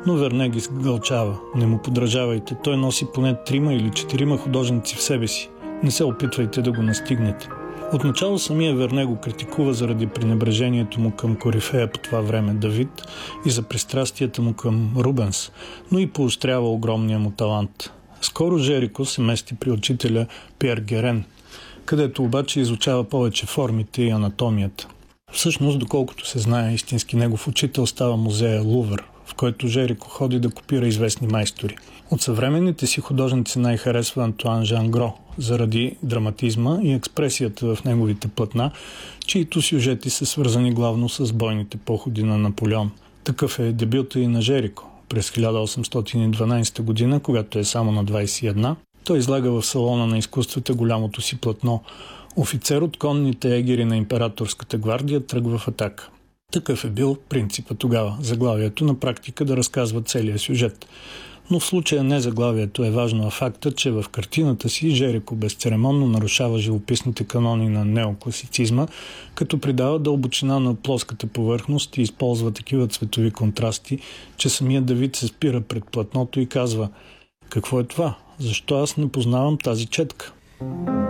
Но Верне ги гълчава. Не му подражавайте, той носи поне 3 или 4 художници в себе си. Не се опитвайте да го настигнете. Отначало самия Верне го критикува заради пренебрежението му към корифея по това време Давид и за пристрастията му към Рубенс, но и поощрява огромния му талант. Скоро Жерико се мести при учителя Пиер Герен, където обаче изучава повече формите и анатомията. Всъщност, доколкото се знае, истински негов учител става музея Лувър, в който Жерико ходи да копира известни майстори. От съвременните си художници най-харесва Антуан Жан Гро, заради драматизма и експресията в неговите платна, чието сюжети са свързани главно с бойните походи на Наполеон. Такъв е дебюта и на Жерико. През 1812 година, когато е само на 21, той излага в салона на изкуствата голямото си платно «Офицер от конните егери на императорската гвардия тръгва в атака». Такъв е бил принципът тогава, заглавието на практика да разказва целия сюжет. Но в случая не заглавието е важно, а факта, че в картината си Жерико безцеремонно нарушава живописните канони на неокласицизма, като придава дълбочина на плоската повърхност и използва такива цветови контрасти, че самият Давид се спира пред платното и казва: «Какво е това? Защо аз не познавам тази четка?»